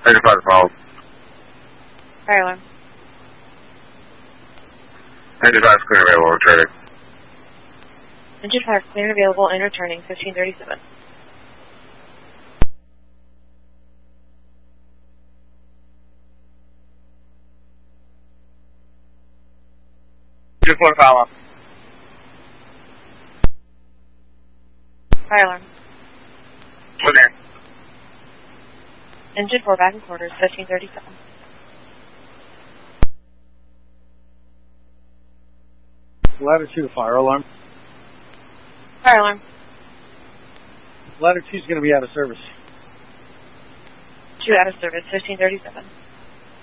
Engine 5 follow. Fire alarm. Engine 5 is clear and available, returning. Engine 5 clear and available and returning, 1537. Engine 4 follow. Fire alarm. Clear there. Engine 4 back in quarters, 1537. Ladder 2 fire alarm. Fire alarm. Ladder 2 is going to be out of service. 2 out of service, 1537.